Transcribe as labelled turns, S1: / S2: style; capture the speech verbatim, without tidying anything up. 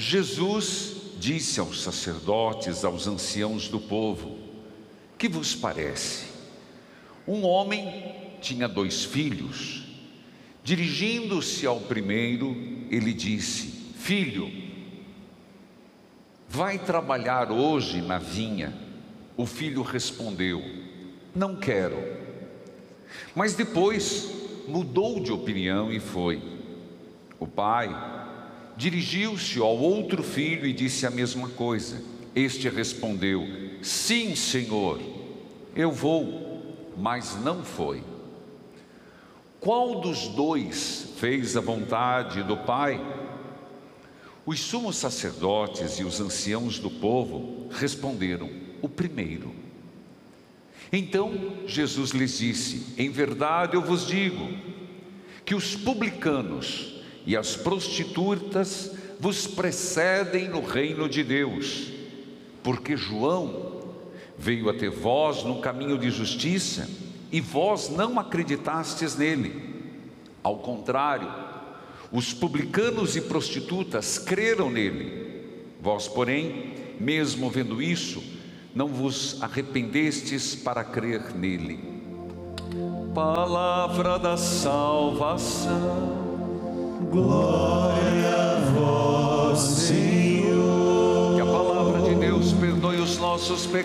S1: Jesus disse aos sacerdotes, aos anciãos do povo: que vos parece? Um homem tinha dois filhos. Dirigindo-se ao primeiro, ele disse: filho, vai trabalhar hoje na vinha? O filho respondeu: não quero. Mas depois mudou de opinião e foi. O pai dirigiu-se ao outro filho e disse a mesma coisa. Este respondeu: sim, Senhor, eu vou. Mas não foi. Qual dos dois fez a vontade do pai? Os sumos sacerdotes e os anciãos do povo responderam: o primeiro. Então Jesus lhes disse: em verdade eu vos digo, que os publicanos e as prostitutas vos precedem no reino de Deus, porque João veio até vós no caminho de justiça, e vós não acreditastes nele. Ao contrário, os publicanos e prostitutas creram nele. Vós, porém, mesmo vendo isso, não vos arrependestes para crer nele. Palavra da salvação.
S2: Glória a vós, Senhor.
S1: Que a palavra de Deus perdoe os nossos pecados.